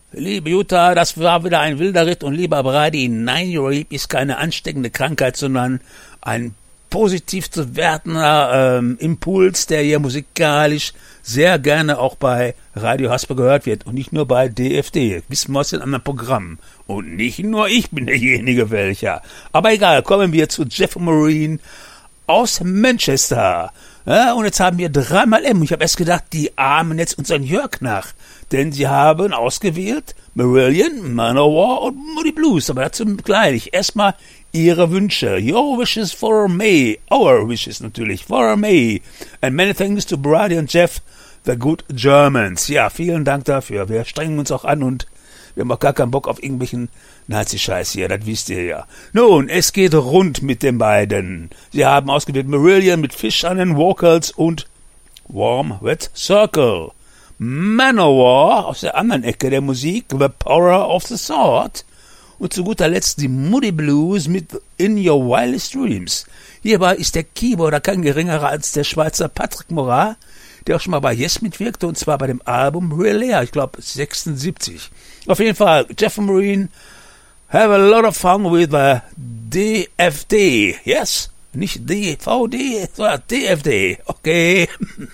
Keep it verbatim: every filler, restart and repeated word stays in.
Liebe Jutta, das war wieder ein wilder Ritt und lieber Brady, nein, Rape ist keine ansteckende Krankheit, sondern ein positiv zu wertender ähm, Impuls, der hier musikalisch sehr gerne auch bei Radio Hasper gehört wird und nicht nur bei D F D. Wissen wir aus den anderen Programmen. Und nicht nur ich bin derjenige welcher. Aber egal, kommen wir zu Jeff Marine aus Manchester. Ja, und jetzt haben wir dreimal M. Ich habe erst gedacht, die ahmen jetzt unseren Jörg nach. Denn sie haben ausgewählt Marillion, Manowar und Moody Blues. Aber dazu gleich. Erstmal ihre Wünsche. Your wishes for May. Our wishes natürlich for May. And many thanks to Brady und Jeff, the good Germans. Ja, vielen Dank dafür. Wir strengen uns auch an und wir haben auch gar keinen Bock auf irgendwelchen Nazi-Scheiß hier, das wisst ihr ja. Nun, es geht rund mit den beiden. Sie haben ausgewählt Marillion mit Fish an den Vocals und Warm Wet Circle. Manowar aus der anderen Ecke der Musik, The Power of the Sword. Und zu guter Letzt die Moody Blues mit In Your Wildest Dreams. Hierbei ist der Keyboarder kein geringerer als der Schweizer Patrick Morat, der auch schon mal bei Yes mitwirkte, und zwar bei dem Album Relay, ich glaube sechsundsiebzig. Auf jeden Fall, Jeff Marine, have a lot of fun with the D F D. Yes? Nicht D V D, sondern D F D. Okay.